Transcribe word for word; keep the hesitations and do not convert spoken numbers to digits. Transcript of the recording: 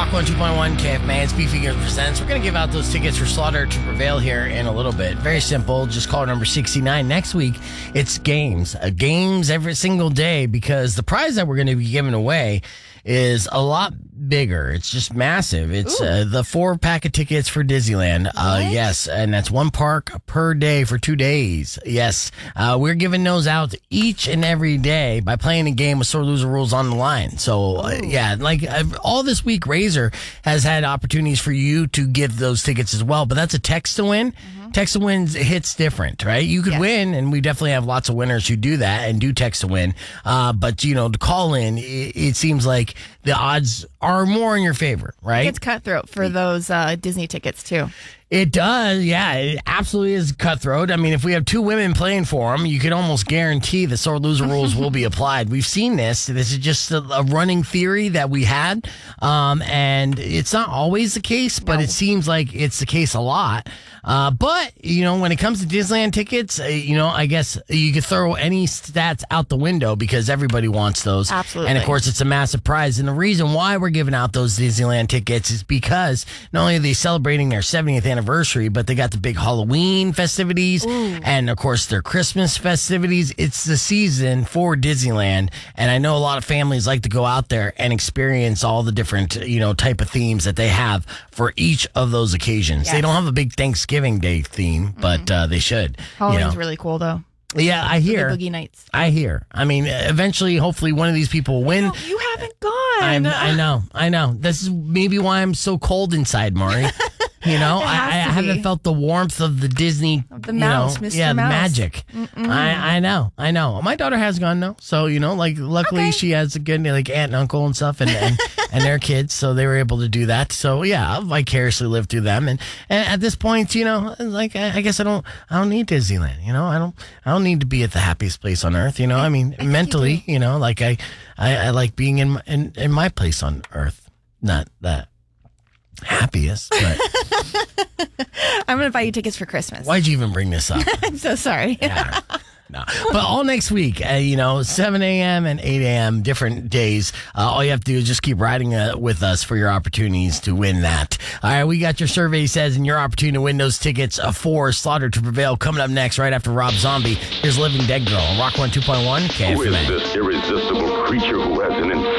Rock one two point one K F M A. It's Beefy Gears Presents. We're going to give out those tickets for Slaughter to Prevail here in a little bit. Very simple. Just call number sixty-nine. Next week, it's games. Uh, games every single day because the prize that we're going to be giving away is a lot bigger. It's just massive. It's uh, the four pack of tickets for Disneyland. Uh, yes, and that's one park per day for two days. Yes, uh, we're giving those out each and every day by playing a game with sore loser rules on the line. So, uh, yeah, like uh, all this week, Razor has had opportunities for you to give those tickets as well, but that's a text to win. Mm-hmm. Text to win hits different, right? You could yes. win, and we definitely have lots of winners who do that and do text to win. Uh, but, you know, to call in, it, it seems like the odds are more in your favor, right? It's cutthroat for those uh, Disney tickets, too. It does, yeah. It absolutely is cutthroat. I mean, if we have two women playing for them, you can almost guarantee the sore loser rules will be applied. We've seen this. This is just a, a running theory that we had, um, and it's not always the case, but no. it seems like it's the case a lot. Uh, but, you know, when it comes to Disneyland tickets, uh, you know, I guess you could throw any stats out the window because everybody wants those. Absolutely. And, of course, it's a massive prize. And the reason why we're giving out those Disneyland tickets is because not only are they celebrating their seventieth anniversary, but they got the big Halloween festivities Ooh. and, of course, their Christmas festivities. It's the season for Disneyland. And I know a lot of families like to go out there and experience all the different, you know, type of themes that they have for each of those occasions. Yes. They don't have a big Thanksgiving Day theme, but mm-hmm. uh, they should. Halloween's you know. really cool, though. Yeah, I hear. The Boogie Nights. I hear. I mean, eventually, hopefully, one of these people will win. No, you haven't gone. I'm, I know. I know. This is maybe why I'm so cold inside, Maury. You know, I, I haven't felt the warmth of the Disney, of the mouse, you know, Mister yeah, Mouse. the magic. Mm-mm. I, I know, I know. My daughter has gone though, so you know, like luckily okay. she has a good like aunt and uncle and stuff, and and, and their kids, so they were able to do that. So yeah, I'll vicariously live through them, and, and at this point, you know, like I, I guess I don't, I don't need Disneyland. You know, I don't, I don't need to be at the happiest place on earth. You know, I mean, I mentally, you, you know, like I, I, I like being in, my, in in my place on earth, not that happiest, but. I'm going to buy you tickets for Christmas. Why'd you even bring this up? I'm so sorry. Yeah. No. But all next week, uh, you know, seven a.m. and eight a.m., different days. Uh, all you have to do is just keep riding uh, with us for your opportunities to win that. All right, we got your survey says and your opportunity to win those tickets uh, for Slaughter to Prevail coming up next right after Rob Zombie. Here's Living Dead Girl on Rock one two point one K F M A. Who is this irresistible creature who has an